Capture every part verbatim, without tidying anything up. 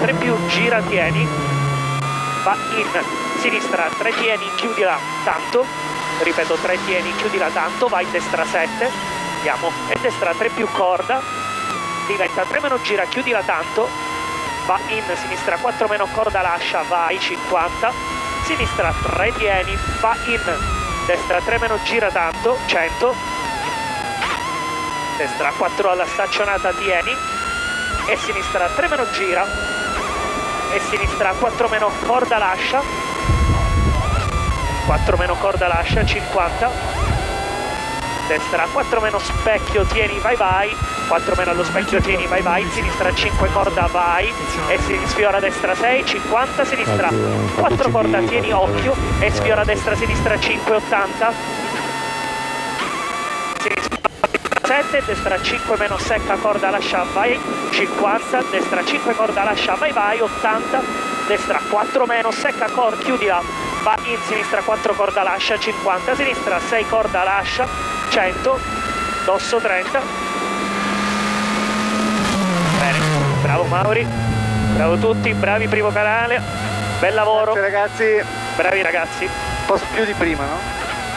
tre più, gira, tieni, va in sinistra, tre tieni, chiudila tanto, ripeto tre tieni, chiudila tanto, vai destra sette, andiamo, e destra tre più corda, diventa tre meno gira, chiudila tanto, va in sinistra quattro meno corda, lascia, vai cinquanta, sinistra tre tieni, va in destra tre meno gira tanto, cento, destra quattro alla staccionata, tieni, e sinistra tre meno gira, e sinistra quattro meno corda, lascia, quattro meno corda, lascia, cinquanta, destra quattro meno specchio, tieni, vai vai, quattro meno allo specchio, tieni, vai vai, sinistra cinque corda, vai, e si sfiora destra sei, cinquanta, sinistra quattro corda, tieni, occhio, e sfiora destra sinistra cinque, ottanta, sinistra sette, destra cinque meno secca corda, lascia, vai, cinquanta, destra cinque corda, lascia, vai vai, ottanta, destra quattro meno secca corda, chiudila, va in sinistra quattro corda, lascia, cinquanta, sinistra sei corda, lascia, cento, dosso trenta. Bene, bravo Mauri, bravo tutti, bravi primo canale, bel lavoro. Grazie ragazzi. Bravi ragazzi. Un po' più di prima, no?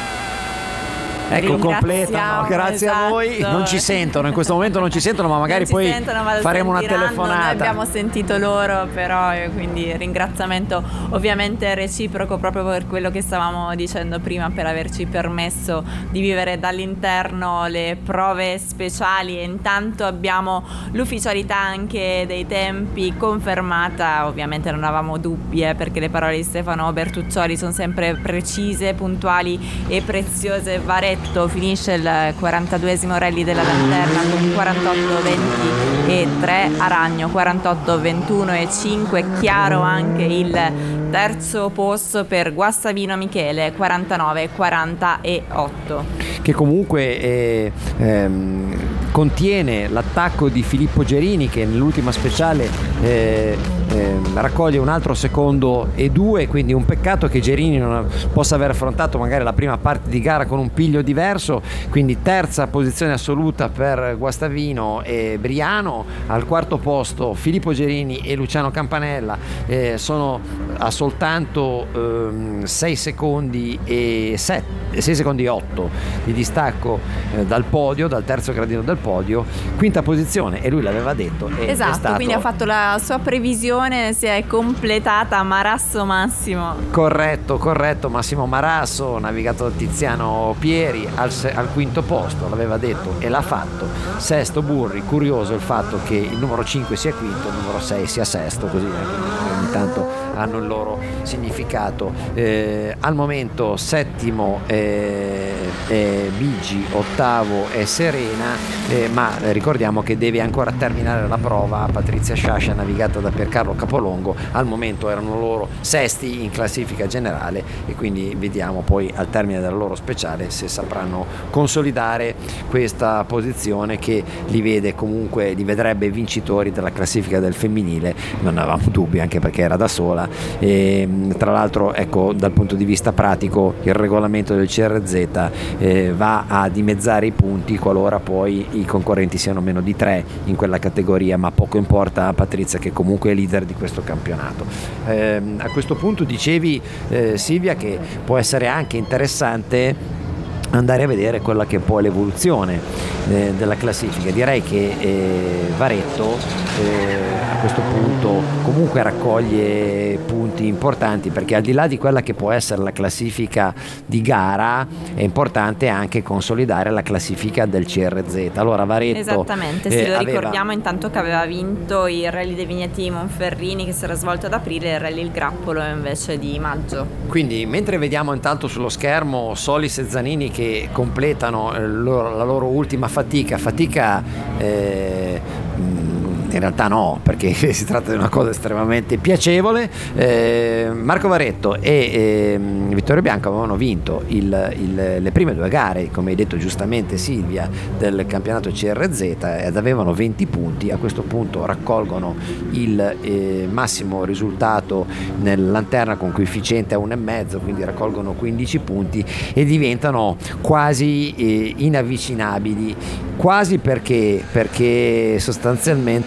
Ecco, completano, grazie esatto. a voi. Non ci sentono, in questo momento non ci sentono, ma magari non poi ci sentono, ma faremo una sentiranno. telefonata. Noi abbiamo sentito loro, però, e quindi ringraziamento ovviamente reciproco proprio per quello che stavamo dicendo prima, per averci permesso di vivere dall'interno le prove speciali. E intanto abbiamo l'ufficialità anche dei tempi confermata, ovviamente non avevamo dubbi, eh, perché le parole di Stefano Bertuccioli sono sempre precise, puntuali e preziose. Varetto finisce il quarantaduesimo rally della Lanterna con quarantotto venti e tre, Aragno quarantotto ventuno e cinque, chiaro anche il terzo posto per Guastavino Michele quarantanove quaranta e otto, che comunque è, ehm, contiene l'attacco di Filippo Gerini, che nell'ultima speciale eh, eh, raccoglie un altro secondo e due, quindi un peccato che Gerini non possa aver affrontato magari la prima parte di gara con un piglio diverso. Quindi terza posizione assoluta per Guastavino e Briano, al quarto posto Filippo Gerini e Luciano Campanella, eh, sono a soltanto ehm, sei secondi e sette, sei secondi e otto di distacco eh, dal podio, dal terzo gradino del podio. Quinta posizione, e lui l'aveva detto, e esatto, è stato... quindi ha fatto la sua previsione, si è completata. Marasso Massimo, corretto, corretto, Massimo Marasso, navigato da Tiziano Pieri al, se- al quinto posto, l'aveva detto e l'ha fatto. Sesto Burri, curioso il fatto che il numero cinque sia quinto, il numero sei sia sesto, così ogni tanto hanno il loro significato. Eh, al momento settimo eh, eh, Bigi, ottavo è Serena, eh, ma ricordiamo che deve ancora terminare la prova Patrizia Sciascia, navigata da Piercarlo Capolongo. Al momento erano loro sesti in classifica generale, e quindi vediamo poi al termine della loro speciale se sapranno consolidare questa posizione che li vede comunque, li vedrebbe vincitori della classifica del femminile. Non avevamo dubbi, anche perché era da sola. E tra l'altro, ecco, dal punto di vista pratico il regolamento del C R Z eh, va a dimezzare i punti qualora poi i concorrenti siano meno di tre in quella categoria, ma poco importa a Patrizia, che comunque è leader di questo campionato. Eh, a questo punto dicevi eh, Silvia che può essere anche interessante andare a vedere quella che poi è l'evoluzione eh, della classifica. Direi che eh, Varetto eh, a questo punto comunque raccoglie punti importanti, perché al di là di quella che può essere la classifica di gara è importante anche consolidare la classifica del C R Z. Allora Varetto, esattamente, sì, eh, lo aveva... ricordiamo intanto che aveva vinto il rally dei Vigneti di Monferrini, che si era svolto ad aprile, e il rally il Grappolo invece di maggio. Quindi mentre vediamo intanto sullo schermo Solis e Zanini che completano eh, loro, la loro ultima fatica fatica eh, in realtà no, perché si tratta di una cosa estremamente piacevole. eh, Marco Varetto e eh, Vittorio Bianco avevano vinto il, il, le prime due gare, come hai detto giustamente Silvia, del campionato C R Z, ed avevano venti punti. A questo punto raccolgono il eh, massimo risultato nel Lanterna con coefficiente a uno e mezzo, quindi raccolgono quindici punti e diventano quasi eh, inavvicinabili, quasi perché, perché sostanzialmente